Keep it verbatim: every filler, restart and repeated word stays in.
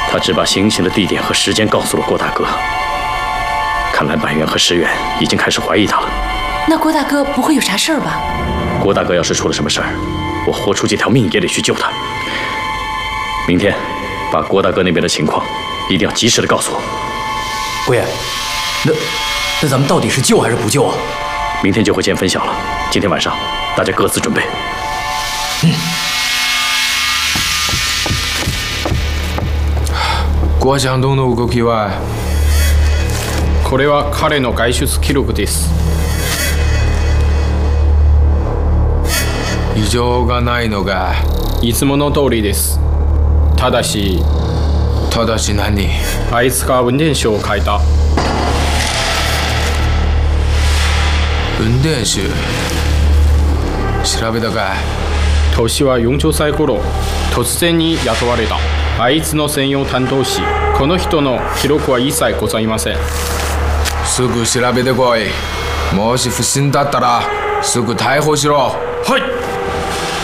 他只把行刑的地点和时间告诉了郭大哥。看来板垣和石原已经开始怀疑他了。 那郭大哥不会有啥事儿吧？ 郭大哥要是出了什么事儿，我豁出这条命也得去救他。明天，把郭大哥那边的情况一定要及时的告诉我。 郭爷，那那咱们到底是救还是不救啊？ 明天就会见分晓了。今天晚上大家各自准备。 嗯。 郭ちゃんの動きは。これは彼の外出記録です。異常がないのがいつもの通りです。ただしただし何？あいつが運転手を変えた。運転手調べたか。年はよんじゅっさい頃、突然に雇われた。あいつの専用担当し、この人の記録は一切ございません。すぐ調べてこい。もし不審だったらすぐ逮捕しろ。はい。